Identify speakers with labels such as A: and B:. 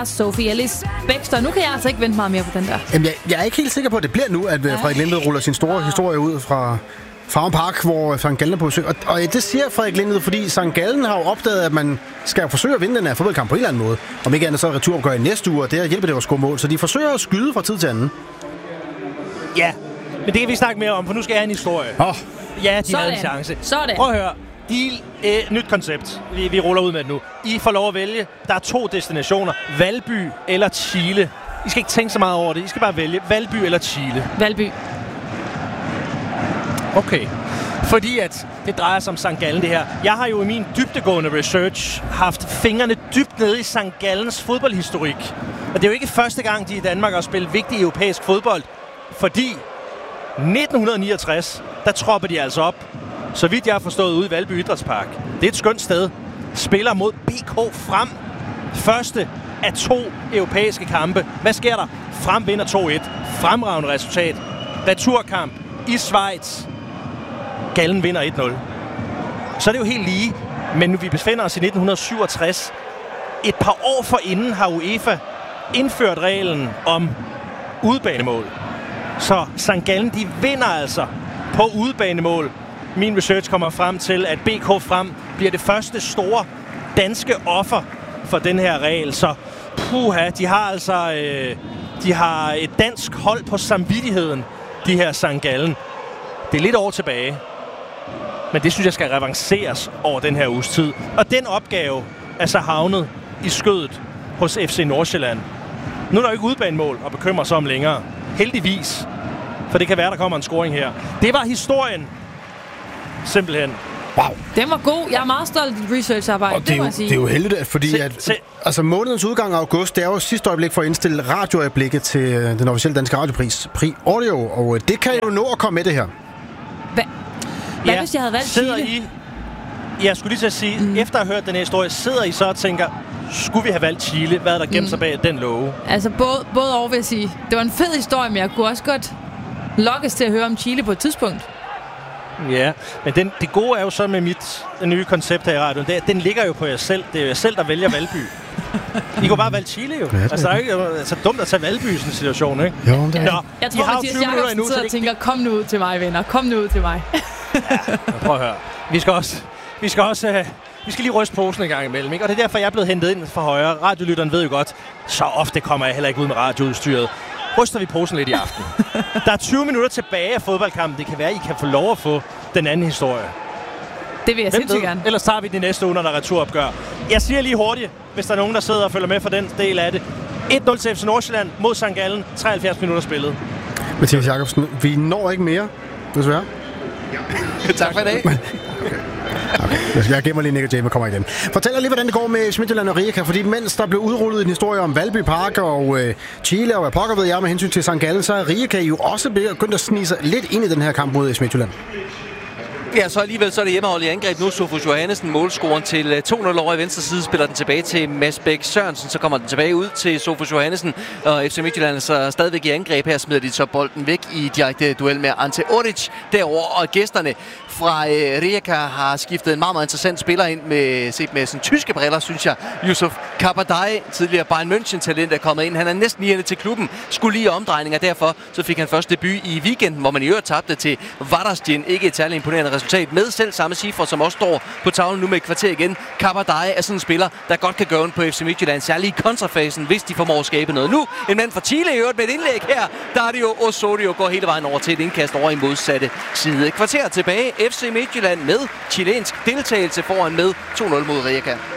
A: Sophie Ellis Bextor. Nu kan jeg altså ikke vente meget mere på den der.
B: Jamen, jeg er ikke helt sikker på, at det bliver nu, at Frederik Lindved ruller sin store historie ud fra Farum Park, hvor St. Gallen er på besøg. Og det siger Frederik Lindved, fordi St. Gallen har jo opdaget, at man skal forsøge at vinde den her fodboldkamp på en eller anden måde. Om ikke andet så er returopgør i næste uge, og det hjælper det at score mål. Så de forsøger at skyde fra tid til anden.
C: Ja, men det kan vi snakke mere om, for nu skal jeg have en historie. Ja, de havde en chance.
A: Sådan.
C: Prøv at høre. Nyt koncept. Vi ruller ud med det nu. I får lov at vælge. Der er 2 destinationer. Valby eller Chile. I skal ikke tænke så meget over det. I skal bare vælge Valby eller Chile.
A: Valby.
C: Okay. Fordi at det drejer sig om St. Gallen, det her. Jeg har jo i min dybdegående research haft fingrene dybt nede i St. Gallens fodboldhistorik. Og det er jo ikke første gang, de i Danmark har spillet vigtig europæisk fodbold. Fordi 1969, der tropper de altså op, så vidt jeg har forstået, ude i Valby Idrætspark. Det er et skønt sted. Spiller mod BK Frem. Første af 2 europæiske kampe. Hvad sker der? Frem vinder 2-1. Fremragende resultat. Returkamp i Schweiz. Gallen vinder 1-0. Så er det jo helt lige. Men nu vi befinder os i 1967. Et par år forinden har UEFA indført reglen om udebanemål. Så St. Gallen, de vinder altså på udebanemål. Min research kommer frem til, at BK Frem bliver det første store danske offer for den her regel. Så de har altså de har et dansk hold på samvittigheden, de her St. Gallen. Det er lidt år tilbage, men det synes jeg skal revanceres over den her uges tid. Og den opgave er så havnet i skødet hos FC Nordsjælland. Nu er der jo ikke udebanemål at bekymre sig om længere. Heldigvis. For det kan være, der kommer en scoring her. Det var historien. Simpelthen.
B: Wow.
A: Den var god. Jeg er meget stolt af dit researcharbejde.
B: Og det er jo heldigt, fordi altså månedens udgang af august, det er jo sidste øjeblik for at indstille radioøjeblikket til den officielle danske radiopris, Prix Audio, og det kan jo nå at komme med det her.
A: Hvad hvis jeg havde valgt Chile?
C: Jeg skulle lige til at sige, efter at have hørt den her historie, sidder I så og tænker, skulle vi have valgt Chile? Hvad er der gemt sig bag den love?
A: Altså både over vil jeg sige. Det var en fed historie, men jeg kunne også godt lokkes til at høre om Chile på et tidspunkt.
C: Ja, men det gode er jo så med mit nye koncept her i radioen, den ligger jo på jer selv. Det er jo jer selv, der vælger Valby. I kunne bare valge Chile jo. Ja, altså, det er ikke så dumt at tage Valby i sådan en situation, ikke?
B: Jo, det er.
A: Nå, jeg tror, Mathias Jacobsen sidder og tænker, kom nu ud til mig, venner. Kom nu ud til mig.
C: Ja, prøv at høre. Vi skal lige ryste posen en gang imellem, ikke? Og det er derfor, jeg er blevet hentet ind fra højre. Radiolytteren ved jo godt, så ofte kommer jeg heller ikke ud med radioudstyret. Ryster vi posen lidt i aften. Der er 20 minutter tilbage af fodboldkampen. Det kan være, I kan få lov at få den anden historie.
A: Det vil jeg sindssygt gerne.
C: Ellers tager vi det næste uge, når der er returopgør. Jeg siger lige hurtigt, hvis der er nogen, der sidder og følger med for den del af det. 1-0 til FC Nordsjælland mod St. Gallen. 73 minutter spillet.
B: Mathias Jacobsen, vi når ikke mere, desværre.
D: Tak for i dag.
B: Okay. Jeg gemmer lige Nick og Jamie kommer igen. Fortæl lige, hvordan det går med Midtjylland og Rijeka, fordi mens der blev udrullet en historie om Valby Park og Chile og hvad pokker ved jeg med hensyn til St. Gallen, så er Rijeka jo også begyndt at snige sig lidt ind i den her kamp mod Midtjylland.
D: Ja, så alligevel så er det hjemmehold i angreb nu. Sofus Johannesen, målscoren til 2-0 over i venstre side, spiller den tilbage til Mads Bæk Sørensen. Så kommer den tilbage ud til Sofus Johannesen, og FC Midtjylland så stadigvæk i angreb. Her smider de så bolden væk i direkte duel med Ante Oric derover, og gæsterne fra Rijeka har skiftet en meget, meget interessant spiller ind med sådan tyske briller, synes jeg. Yusuf Kabadai, tidligere Bayern München-talent, er kommet ind. Han er næsten lige til klubben, skulle lige omdrejninger, derfor så fik han først debut i weekenden, hvor man i øvrigt tabte til Vardasjin. Ikke et særligt imponerende resultat med selv samme cifre, som også står på tavlen nu med et kvarter igen. Kabadai er sådan en spiller, der godt kan gøre ondt på FC Midtjylland, særligt i kontrafasen, hvis de formår at skabe noget. Nu en mand fra Chile i øvrigt med et indlæg her. Dario Osorio går hele vejen over til et indkast over i modsatte side. Et kvarter tilbage. FC Midtjylland med chilensk deltagelse foran med 2-0 mod Rijeka.